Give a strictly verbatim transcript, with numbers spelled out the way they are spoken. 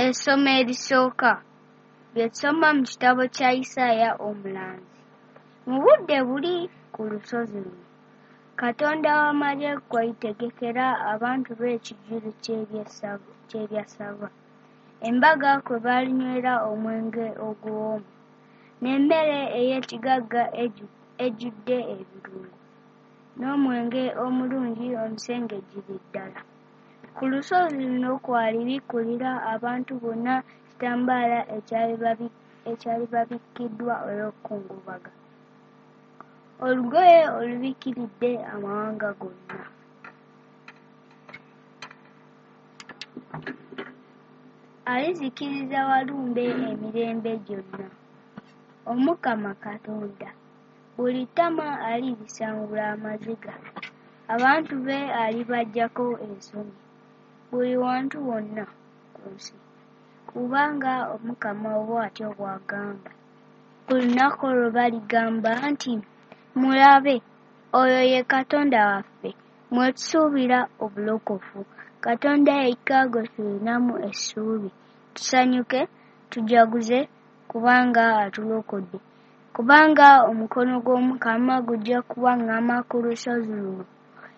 Essomo erisooka ly'essoma mu kitabo kya Isaaya omulanzi. Mu budde buli ku lusozi luno, Katonda w'amagye kw'ategekera abantu be ekijjulo ky'ebyassava, embaga kwe balinywera omwenge oguwoomu, n'emmere ey'ekigagga ejjudde ebirungo, n'omwenge omulungi omusengejjere ddala. Ku lusozi luno kwali bikkulira abantu bonna kitambaala ekyali babikkiddwa olw'okukungubaga, olugoye olubikkiridde amawanga gonna. Alizikiriza walumbe emirembe gyonna, Omukama Katonda, buli ttama alirisangula amaziga, abantu be alibaggyako ensonyi, buli wantu wonna ku nsi. Kubanga Omukama bw'atyo bw'agamba. Ku lunaku olwo baligamba nti, mulabe, oyo ye Katonda waffe, mwe tusuubira obulokofu, Katonda yekka gwe tulinamu essuubi. Tusanyuke, tujaguze, kubanga atulokodde. Kubanga omukono gw'Omukama gujja kuwaŋŋama ku lusozi luno,